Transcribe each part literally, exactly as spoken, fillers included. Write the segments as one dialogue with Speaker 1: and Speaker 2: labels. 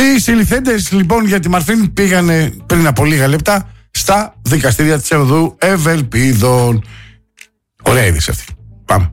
Speaker 1: Οι συλληφθέντες λοιπόν για τη Μαρφίν πήγανε πριν από λίγα λεπτά στα δικαστήρια της Οδού Ευελπίδων. Ωραία είδηση αυτή. Πάμε.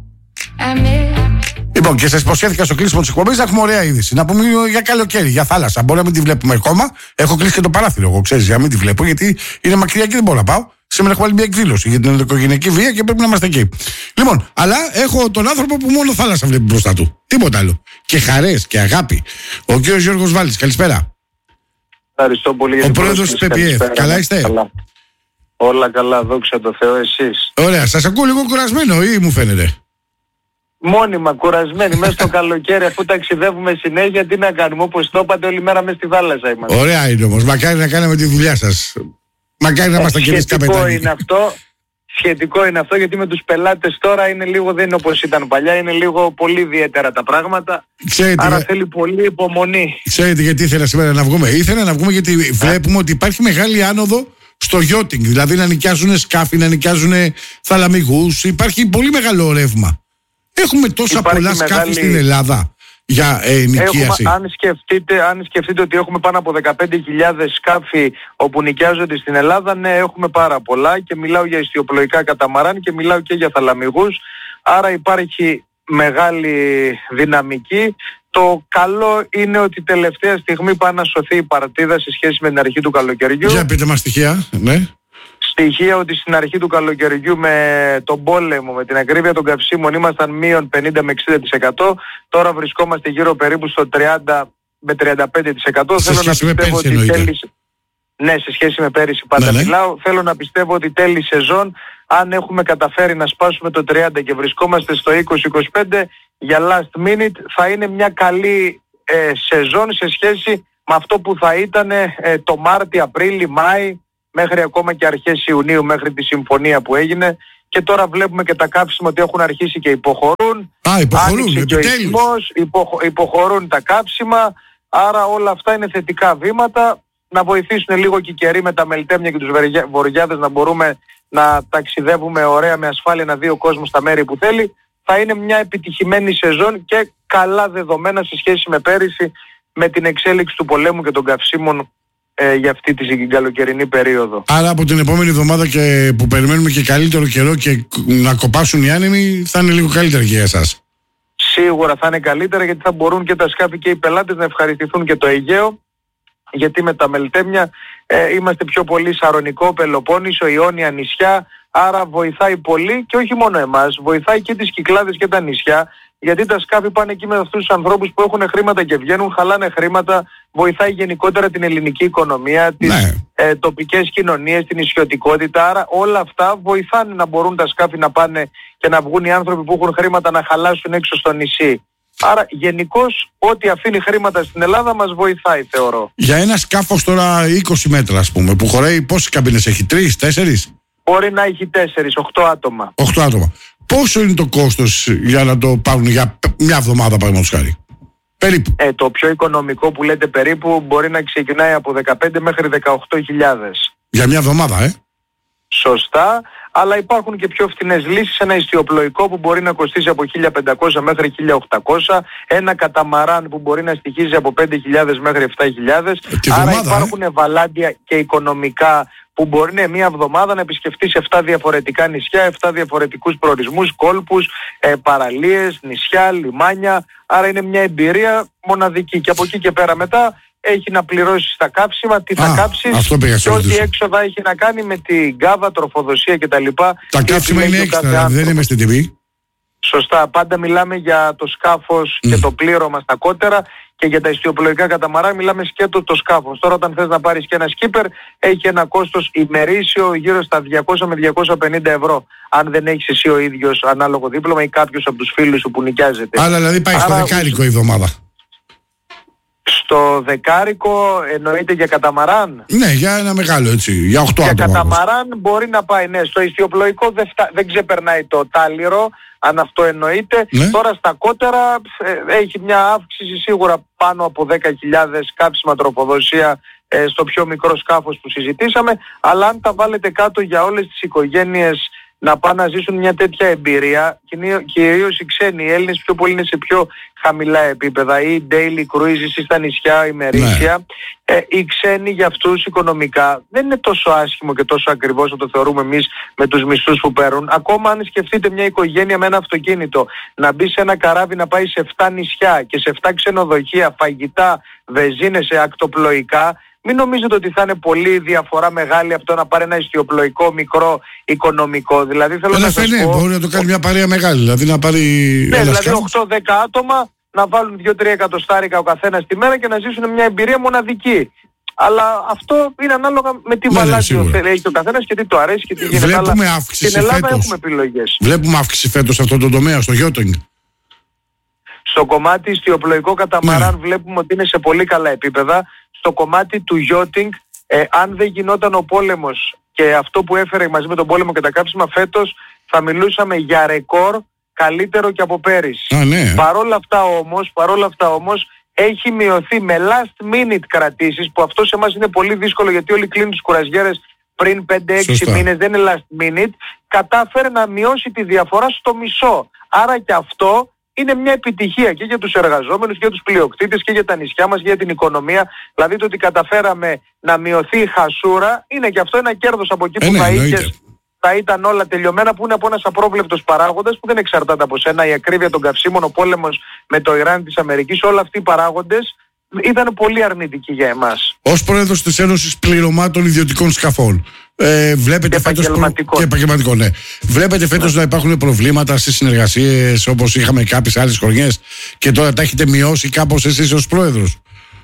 Speaker 1: Λοιπόν, και σας υποσχέθηκα στο κλείσιμο της εκπομπής να έχουμε ωραία είδηση. Να πούμε για καλοκαίρι, για θάλασσα. Μπορεί να μην τη βλέπουμε ακόμα. Έχω κλείσει και το παράθυρο, εγώ ξέρεις, για να μην τη βλέπω, γιατί είναι μακριά και δεν μπορώ να πάω. Σήμερα έχουμε άλλη μια εκδήλωση για την ενδοοικογενειακή βία και πρέπει να είμαστε εκεί. Λοιπόν, αλλά έχω τον άνθρωπο που μόνο θάλασσα βλέπει μπροστά του. Τίποτα άλλο. Και χαρές και αγάπη. Ο κύριος Γιώργος Βάλτης, καλησπέρα.
Speaker 2: Ευχαριστώ πολύ.
Speaker 1: Ο πρόεδρος της ΠΕΠΙΕΦ. Καλά είστε?
Speaker 2: Καλά. Όλα καλά, δόξα τω Θεώ, εσείς?
Speaker 1: Ωραία, σας ακούω λίγο κουρασμένο ή μου φαίνεται?
Speaker 2: Μόνιμα, κουρασμένοι, μέσα στο καλοκαίρι, αφού ταξιδεύουμε συνέχεια, τι να κάνουμε, όπως το είπατε, όλη μέρα μέσα στη θάλασσα είμαστε.
Speaker 1: Ωραία είναι όμως, μακάρι να κάναμε τη δουλειά σας. Μακάρι να είμαστε και εμείς καπετάνοι.
Speaker 2: Είναι αυτό, σχετικό είναι αυτό, γιατί με τους πελάτες τώρα είναι λίγο, δεν είναι όπως ήταν παλιά, είναι λίγο πολύ ιδιαίτερα τα πράγματα.
Speaker 1: Ξέρετε,
Speaker 2: άρα θέλει πολύ υπομονή.
Speaker 1: Ξέρετε γιατί ήθελα σήμερα να βγούμε? Ήθελα να βγούμε γιατί βλέπουμε ότι υπάρχει μεγάλη άνοδο στο γιώτινγκ, δηλαδή να νοικιάζουν σκάφη, να νοικιάζουν θαλαμιγούς, υπάρχει πολύ μεγάλο ρεύμα. Έχουμε τόσα υπάρχει πολλά μεγάλη... σκάφη στην Ελλάδα για ε, νοικίαση.
Speaker 2: Έχουμε, αν, σκεφτείτε, αν σκεφτείτε ότι έχουμε πάνω από δεκαπέντε χιλιάδες σκάφη όπου νοικιάζονται στην Ελλάδα, ναι, έχουμε πάρα πολλά, και μιλάω για ιστιοπλοϊκά καταμαράν και μιλάω και για θαλαμιγούς, άρα υπάρχει μεγάλη δυναμική. Το καλό είναι ότι τελευταία στιγμή πάει να σωθεί η παρτίδα σε σχέση με την αρχή του καλοκαιριού.
Speaker 1: Για πείτε μας στοιχεία, ναι.
Speaker 2: Στοιχεία ότι στην αρχή του καλοκαιριού με τον πόλεμο, με την ακρίβεια των καυσίμων, ήμασταν μείον πενήντα με εξήντα τοις εκατό. Τώρα βρισκόμαστε γύρω περίπου στο τριάντα με τριάντα πέντε τοις εκατό.
Speaker 1: Σε σχέση με πέρυσι εννοείται?
Speaker 2: Ναι, σε σχέση με πέρυσι πάντα ναι, ναι. μιλάω. Θέλω να πιστεύω ότι τέλη σεζόν, αν έχουμε καταφέρει να σπάσουμε το τριάντα και βρισκόμαστε στο είκοσι είκοσι πέντε, για last minute θα είναι μια καλή ε, σεζόν σε σχέση με αυτό που θα ήταν ε, το Μάρτιο, Απρίλιο, Μάη, μέχρι ακόμα και αρχές Ιουνίου, μέχρι τη συμφωνία που έγινε. Και τώρα βλέπουμε και τα καύσιμα ότι έχουν αρχίσει και υποχωρούν.
Speaker 1: Α, υποχωρούν,
Speaker 2: επιτέλους. Υποχω, υποχωρούν τα καύσιμα, άρα όλα αυτά είναι θετικά βήματα. Να βοηθήσουν λίγο και οι καιροί με τα μελτέμια και τους βορειάδες να μπορούμε να ταξιδεύουμε ωραία με ασφάλεια, να δει ο κόσμος στα μέρη που θέλει. Θα είναι μια επιτυχημένη σεζόν και καλά δεδομένα σε σχέση με πέρυσι, με την εξέλιξη του πολέμου και των καυσίμων ε, για αυτή τη καλοκαιρινή περίοδο.
Speaker 1: Άρα από την επόμενη εβδομάδα και που περιμένουμε και καλύτερο καιρό και να κοπάσουν οι άνεμοι, θα είναι λίγο καλύτερα και για εσάς?
Speaker 2: Σίγουρα θα είναι καλύτερα, γιατί θα μπορούν και τα σκάφη και οι πελάτες να ευχαριστηθούν και το Αιγαίο, γιατί με τα μελτέμια ε, είμαστε πιο πολύ Σαρονικό, Πελοπόννησο, Ιόνια νησιά, άρα βοηθάει πολύ, και όχι μόνο εμάς, βοηθάει και τις Κυκλάδες και τα νησιά, γιατί τα σκάφη πάνε εκεί με αυτούς τους ανθρώπους που έχουν χρήματα και βγαίνουν, χαλάνε χρήματα, βοηθάει γενικότερα την ελληνική οικονομία, τις ναι. ε, τοπικές κοινωνίες, την νησιωτικότητα, άρα όλα αυτά βοηθάνε να μπορούν τα σκάφη να πάνε και να βγουν οι άνθρωποι που έχουν χρήματα να χαλάσουν έξω στο νησί. Άρα γενικώς ό,τι αφήνει χρήματα στην Ελλάδα μας βοηθάει, θεωρώ.
Speaker 1: Για ένα σκάφος τώρα είκοσι μέτρα, ας πούμε, που χωράει, πόσες καμπίνες έχει? Τρεις, τέσσερις?
Speaker 2: Μπορεί να έχει τέσσερις, οκτώ άτομα.
Speaker 1: Οκτώ άτομα. Πόσο είναι το κόστος για να το πάρουν για μια εβδομάδα, παραδείγματος χάρη? Περίπου.
Speaker 2: Ε, το πιο οικονομικό που λέτε περίπου μπορεί να ξεκινάει από δεκαπέντε μέχρι δεκαοκτώ χιλιάδες.
Speaker 1: Για μια εβδομάδα, ε?
Speaker 2: Σωστά, αλλά υπάρχουν και πιο φθηνές λύσεις. Ένα ιστιοπλοϊκό που μπορεί να κοστίσει από χίλια πεντακόσια μέχρι χίλια οκτακόσια, ένα καταμαράν που μπορεί να στοιχίζει από πέντε χιλιάδες μέχρι επτά χιλιάδες.
Speaker 1: Ε,
Speaker 2: άρα
Speaker 1: εβδομάδα,
Speaker 2: υπάρχουν
Speaker 1: ε?
Speaker 2: βαλάντια και οικονομικά που μπορεί ναι, μία εβδομάδα να επισκεφτείς επτά διαφορετικά νησιά, επτά διαφορετικούς προορισμούς, κόλπους, ε, παραλίες, νησιά, λιμάνια. Άρα είναι μια εμπειρία μοναδική, και από εκεί και πέρα μετά έχει να πληρώσεις τα κάψιμα, τι θα κάψεις και ό,τι έξοδα έχει να κάνει με την γκάβα, τροφοδοσία κτλ.
Speaker 1: Τα κάψιμα είναι έξτρα, δεν είναι στην τιμή.
Speaker 2: Σωστά, πάντα μιλάμε για το σκάφος mm. και το πλήρωμα στα κότερα, και για τα ιστιοπλοϊκά καταμαρά μιλάμε σκέτο το σκάφος. Τώρα όταν θες να πάρεις και ένα σκίπερ, έχει ένα κόστος ημερήσιο γύρω στα διακόσια με διακόσια πενήντα ευρώ. Αν δεν έχεις εσύ ο ίδιος ανάλογο δίπλωμα ή κάποιος από τους φίλους σου που νοικιάζεται.
Speaker 1: Άρα δηλαδή πάει στο δεκάρικο η εβδομάδα.
Speaker 2: Στο δεκάρικο εννοείται για καταμαράν?
Speaker 1: Ναι, για ένα μεγάλο έτσι, για οκτώ άτομα.
Speaker 2: Για καταμαράν μπορεί να πάει, ναι. Στο ιστιοπλοϊκό δεν, φτα... δεν ξεπερνάει το τάλιρο, αν αυτό εννοείται. Ναι. Τώρα στα κότερα ε, έχει μια αύξηση σίγουρα πάνω από δέκα χιλιάδες κάψιμα, τροφοδοσία ε, στο πιο μικρό σκάφος που συζητήσαμε, αλλά αν τα βάλετε κάτω για όλες τις οικογένειες να πάνε να ζήσουν μια τέτοια εμπειρία, κυρίως οι ξένοι, οι Έλληνες πιο πολύ είναι σε πιο χαμηλά επίπεδα, ή daily cruises ή στα νησιά ημερήσια. Ναι. Ε, οι ξένοι για αυτούς οικονομικά δεν είναι τόσο άσχημο και τόσο ακριβώς να το θεωρούμε εμείς με τους μισθούς που παίρνουν. Ακόμα αν σκεφτείτε μια οικογένεια με ένα αυτοκίνητο να μπει σε ένα καράβι να πάει σε επτά νησιά και σε επτά ξενοδοχεία, φαγητά, βενζίνες, ακτοπλοϊκά, μην νομίζετε ότι θα είναι πολύ διαφορά μεγάλη από το να πάρει ένα ιστιοπλοϊκό μικρό οικονομικό. Δηλαδή θέλω να σας
Speaker 1: ναι,
Speaker 2: πω...
Speaker 1: μπορεί να το κάνει μια παρέα μεγάλη, δηλαδή να πάρει...
Speaker 2: Ναι, δηλαδή οκτώ δέκα άτομα να βάλουν δύο τρία εκατοστάρικα ο καθένας τη μέρα και να ζήσουν μια εμπειρία μοναδική. Αλλά αυτό είναι ανάλογα με τι
Speaker 1: ναι,
Speaker 2: βαλάζιο θέλει έχει ο καθένας και τι το αρέσει και τι γίνεται.
Speaker 1: Βλέπουμε
Speaker 2: Αλλά
Speaker 1: αύξηση
Speaker 2: στην Ελλάδα
Speaker 1: φέτος.
Speaker 2: έχουμε επιλογές.
Speaker 1: Βλέπουμε αύξηση φέτος σε αυτό το τομέα, στο yachting.
Speaker 2: Στο κομμάτι ιστιοπλοϊκό καταμαράν ναι. βλέπουμε ότι είναι σε πολύ καλά επίπεδα. Στο κομμάτι του yachting, ε, αν δεν γινόταν ο πόλεμος και αυτό που έφερε μαζί με τον πόλεμο και τα κάψιμα φέτος, θα μιλούσαμε για ρεκόρ καλύτερο και από πέρυσι.
Speaker 1: Α, ναι.
Speaker 2: Παρόλα αυτά όμως, παρόλα αυτά όμως, έχει μειωθεί με last minute κρατήσεις, που αυτό σε εμάς είναι πολύ δύσκολο γιατί όλοι κλείνουν τις κουραζιέρες πριν πέντε έξι μήνες, δεν είναι last minute, κατάφερε να μειώσει τη διαφορά στο μισό. Άρα και αυτό είναι μια επιτυχία και για τους εργαζόμενους και για τους πλειοκτήτες και για τα νησιά μας και για την οικονομία. Δηλαδή το ότι καταφέραμε να μειωθεί η χασούρα είναι και αυτό ένα κέρδος από εκεί που
Speaker 1: ε,
Speaker 2: θα,
Speaker 1: ναι,
Speaker 2: είχες, θα ήταν όλα τελειωμένα, που είναι από ένας απρόβλεπτος παράγοντας που δεν εξαρτάται από σένα. Η ακρίβεια των καυσίμων, ο πόλεμος με το Ιράν της Αμερικής, όλοι αυτοί οι παράγοντες ήταν πολύ αρνητικοί για εμάς.
Speaker 1: Ως πρόεδρος της Ένωσης Πληρωμάτων Ιδιωτικών Σκαφών, ε, βλέπετε φέτος
Speaker 2: επαγγελματικό.
Speaker 1: Και επαγγελματικό, ναι. Βλέπετε φέτος ναι. να υπάρχουν προβλήματα στις συνεργασίες όπως είχαμε κάποιες άλλες χρονιές και τώρα τα έχετε μειώσει κάπως εσείς ως πρόεδρος?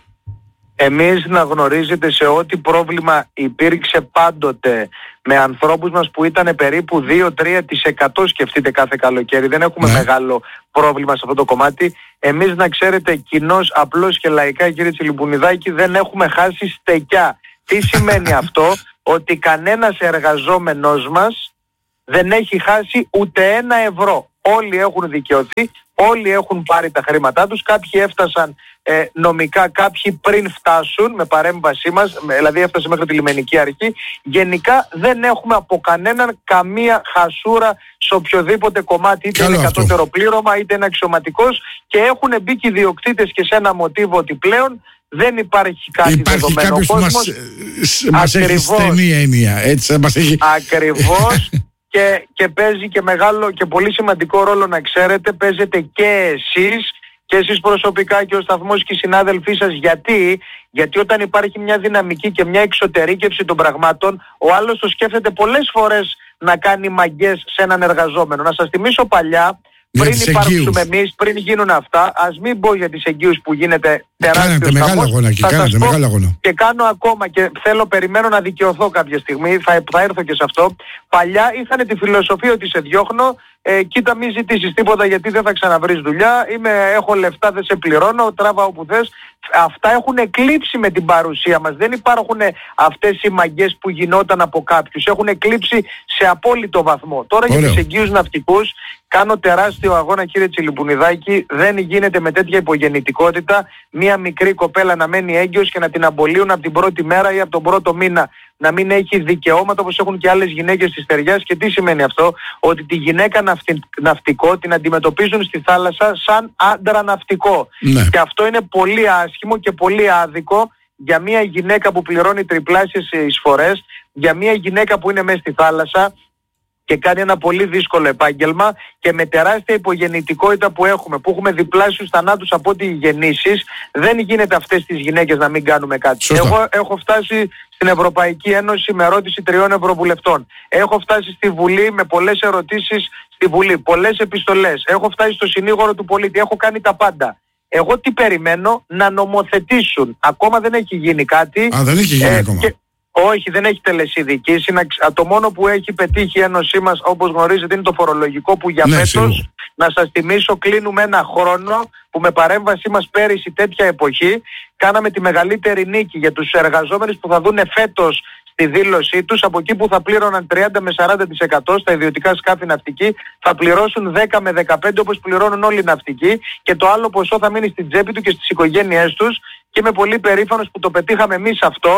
Speaker 2: Εμείς να γνωρίζετε σε ό,τι πρόβλημα υπήρξε πάντοτε με ανθρώπους μας που ήταν περίπου δύο με τρία τοις εκατό σκεφτείτε κάθε καλοκαίρι. Δεν έχουμε ναι. μεγάλο πρόβλημα σε αυτό το κομμάτι. Εμείς να ξέρετε κοινώς, απλώς και λαϊκά κύριε Τσιλιμπουνιδάκη, δεν έχουμε χάσει στεκιά. Τι σημαίνει αυτό? Ότι κανένας εργαζόμενος μας δεν έχει χάσει ούτε ένα ευρώ. Όλοι έχουν δικαιωθεί, όλοι έχουν πάρει τα χρήματά τους, κάποιοι έφτασαν ε, νομικά, κάποιοι πριν φτάσουν με παρέμβασή μας, δηλαδή έφτασε μέχρι τη λιμενική αρχή. Γενικά δεν έχουμε από κανέναν καμία χασούρα σε οποιοδήποτε κομμάτι, είτε είναι κατώτερο πλήρωμα είτε είναι αξιωματικός, και έχουν μπει και οι διοκτήτες και σε ένα μοτίβο ότι πλέον δεν υπάρχει κάτι
Speaker 1: υπάρχει
Speaker 2: δεδομένο.
Speaker 1: Υπάρχει κάποιος που μας, μας έχει στενή έννοια, έτσι μας έχει...
Speaker 2: Ακριβώς. Και, και παίζει και μεγάλο και πολύ σημαντικό ρόλο, να ξέρετε, παίζετε και εσείς και εσείς προσωπικά και ο σταθμός και οι συνάδελφοί σας. Γιατί, γιατί όταν υπάρχει μια δυναμική και μια εξωτερήκευση των πραγμάτων, ο άλλος το σκέφτεται πολλές φορές να κάνει μαγκές σε έναν εργαζόμενο. Να σας θυμίσω παλιά, πριν υπάρξουμε εμείς, πριν γίνουν αυτά, ας μην πω για τις εγγύους που γίνεται τεράστιος
Speaker 1: σταθμός, και, κάνετε μεγάλο αγώνα.
Speaker 2: Και κάνω ακόμα και θέλω, περιμένω να δικαιωθώ κάποια στιγμή, θα, θα έρθω και σε αυτό. Παλιά είχαν τη φιλοσοφία ότι σε διώχνω, ε, κοίτα μη ζητήσεις τίποτα γιατί δεν θα ξαναβρεις δουλειά, είμαι, έχω λεφτά, δεν σε πληρώνω, τράβα όπου θες. Αυτά έχουν εκλείψει με την παρουσία μας. Δεν υπάρχουν αυτές οι μαγκές που γινόταν από κάποιους. Έχουν εκλείψει σε απόλυτο βαθμό. Τώρα για τους εγγύους ναυτικούς κάνω τεράστιο αγώνα κύριε Τσιλιμπουνιδάκη. Δεν γίνεται με τέτοια υπογεννητικότητα μία μικρή κοπέλα να μένει έγκυος και να την αμπολίουν από την πρώτη μέρα ή από τον πρώτο μήνα, να μην έχει δικαιώματα όπως έχουν και άλλες γυναίκες της στεριάς. Και τι σημαίνει αυτό? Ότι τη γυναίκα ναυτι... ναυτικό την αντιμετωπίζουν στη θάλασσα σαν άντρα ναυτικό. Ναι. Και αυτό είναι πολύ άσχημο και πολύ άδικο για μια γυναίκα που πληρώνει τριπλάσιες εισφορές, για μια γυναίκα που είναι μέσα στη θάλασσα και κάνει ένα πολύ δύσκολο επάγγελμα, και με τεράστια υπογεννητικότητα που έχουμε, που έχουμε διπλάσιους θανάτους από ό,τι γεννήσεις, δεν γίνεται αυτές τις γυναίκες να μην κάνουμε κάτι. Σωστά. Εγώ έχω φτάσει στην Ευρωπαϊκή Ένωση με ερώτηση τριών ευρωβουλευτών. Έχω φτάσει στη Βουλή με πολλές ερωτήσεις στη Βουλή, πολλές επιστολές. Έχω φτάσει στο συνήγορο του πολίτη, έχω κάνει τα πάντα. Εγώ τι περιμένω? Να νομοθετήσουν. Ακόμα δεν έχει γίνει κάτι.
Speaker 1: Α, δεν έχει γίνει ε, ακόμα. Και...
Speaker 2: Όχι, δεν έχει τελεσίδικηση. Το μόνο που έχει πετύχει η Ένωσή μας, όπως γνωρίζετε, είναι το φορολογικό, που για ναι, φέτος, σίγουρα. Να σας θυμίσω, κλείνουμε ένα χρόνο που με παρέμβασή μας πέρυσι τέτοια εποχή κάναμε τη μεγαλύτερη νίκη για τους εργαζόμενους που θα δουν φέτος στη δήλωσή τους, από εκεί που θα πλήρωναν τριάντα με σαράντα τοις εκατό στα ιδιωτικά σκάφη ναυτική, θα πληρώσουν δέκα με δεκαπέντε όπως πληρώνουν όλοι οι ναυτικοί, και το άλλο ποσό θα μείνει στην τσέπη του και στις οικογένειές τους, και είμαι πολύ περήφανος που το πετύχαμε εμείς αυτό.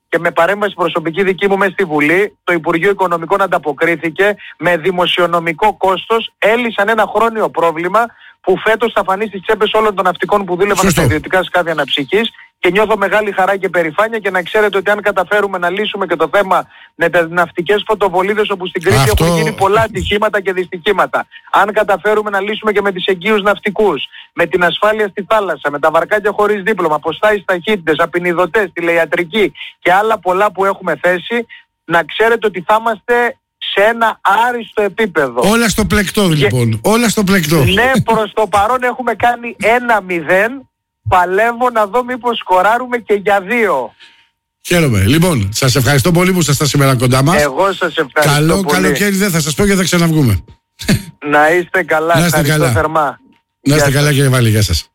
Speaker 2: και με παρέμβαση προσωπική δική μου μέσα στη Βουλή, το Υπουργείο Οικονομικών ανταποκρίθηκε με δημοσιονομικό κόστος, έλυσαν ένα χρόνιο πρόβλημα που φέτος θα φανεί στις τσέπες όλων των ναυτικών που δούλευαν στα ιδιωτικά σκάφη αναψυχής, και νιώθω μεγάλη χαρά και περηφάνεια, και να ξέρετε ότι αν καταφέρουμε να λύσουμε και το θέμα με τις ναυτικές φωτοβολίδες, όπου στην Κρήτη
Speaker 1: Αυτό...
Speaker 2: έχουν γίνει πολλά ατυχήματα και δυστυχήματα, αν καταφέρουμε να λύσουμε και με τις εγγύους ναυτικούς, με την ασφάλεια στη θάλασσα, με τα βαρκάκια χωρίς δίπλωμα, αποστάσεις ταχύτητες, απεινιδωτές, τηλεϊατρική και άλλα πολλά που έχουμε θέσει, να ξέρετε ότι θα είμαστε σε ένα άριστο επίπεδο.
Speaker 1: Όλα στο πλεκτό λοιπόν. Και... Όλα στο πλεκτό.
Speaker 2: Ναι, προς το παρόν έχουμε κάνει ένα μηδέν. Παλεύω να δω μήπως σκοράρουμε και για δύο.
Speaker 1: Χαίρομαι. Λοιπόν, σας ευχαριστώ πολύ που ήσασταν σήμερα κοντά μας.
Speaker 2: Εγώ σας ευχαριστώ.
Speaker 1: Καλό
Speaker 2: πολύ.
Speaker 1: καλοκαίρι δεν θα σας πω και θα ξαναβγούμε.
Speaker 2: Να είστε καλά.
Speaker 1: Να είστε καλά.
Speaker 2: Θερμά.
Speaker 1: Να είστε καλά κύριε Βάλλη. Γεια σας.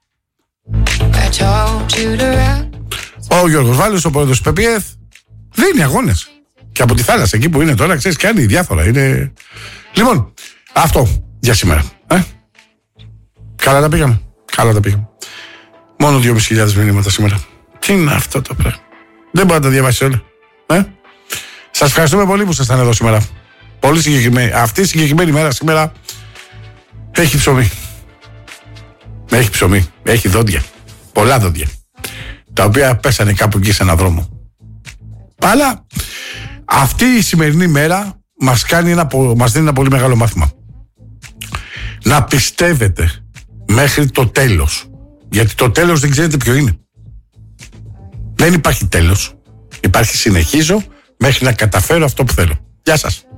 Speaker 1: Ο Γιώργος Βάλλος, ο πρόεδρος του ΠΕΠΙΕΘ, δίνει αγώνες. Και από τη θάλασσα εκεί που είναι τώρα, ξέρεις, κάνει διάφορα. Είναι... Λοιπόν, αυτό για σήμερα. Ε? Καλά τα πήγαμε. Καλά τα πήγαμε. Μόνο δυόμισι χιλιάδες μηνύματα σήμερα. Τι είναι αυτό το πράγμα. Δεν μπορώ να τα διαβάσει όλα. Ε? Σας ευχαριστούμε πολύ που ήσασταν εδώ σήμερα. Πολύ συγκεκριμένη. Αυτή η συγκεκριμένη μέρα σήμερα έχει ψωμί. Έχει ψωμί. Έχει δόντια. Πολλά δόντια. Τα οποία πέσανε κάπου εκεί σε έναν δρόμο. Αλλά αυτή η σημερινή μέρα μας, κάνει ένα, μας δίνει ένα πολύ μεγάλο μάθημα. Να πιστεύετε μέχρι το τέλος. Γιατί το τέλος δεν ξέρετε ποιο είναι. Δεν υπάρχει τέλος. Υπάρχει συνεχίζω μέχρι να καταφέρω αυτό που θέλω. Γεια σας.